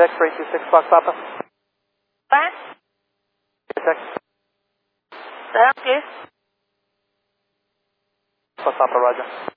Check 326 Fox Papa. What? Check. Hello, please. Fox Papa, Roger.